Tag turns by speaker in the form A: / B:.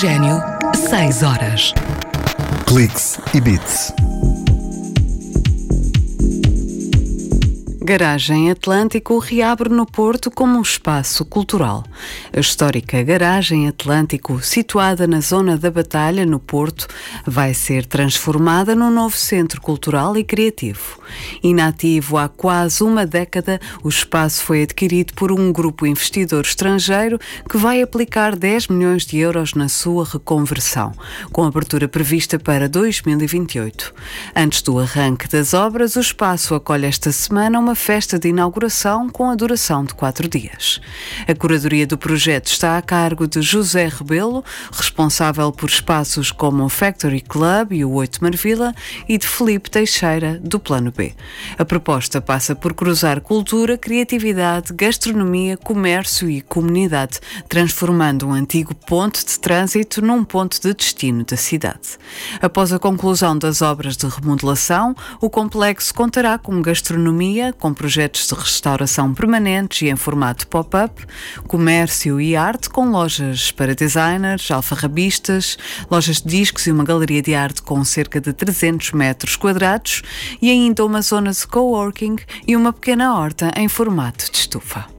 A: Oxigênio, 6 horas.
B: Cliques e Bits.
C: Garagem Atlântico reabre no Porto como um espaço cultural. A histórica Garagem Atlântico, situada na zona da Batalha, no Porto, vai ser transformada num novo centro cultural e criativo. Inativo há quase uma década, o espaço foi adquirido por um grupo investidor estrangeiro que vai aplicar 10 milhões de euros na sua reconversão, com abertura prevista para 2028. Antes do arranque das obras, o espaço acolhe esta semana uma festa de inauguração com a duração de 4 dias. A curadoria do projeto está a cargo de José Rebelo, responsável por espaços como o Factory Club e o 8 Marvila, e de Filipe Teixeira, do Plano B. A proposta passa por cruzar cultura, criatividade, gastronomia, comércio e comunidade, transformando um antigo ponto de trânsito num ponto de destino da cidade. Após a conclusão das obras de remodelação, o complexo contará com gastronomia, com projetos de restauração permanentes e em formato pop-up, comércio e arte, com lojas para designers, alfarrabistas, lojas de discos e uma galeria de arte com cerca de 300 metros quadrados e ainda uma zona de coworking e uma pequena horta em formato de estufa.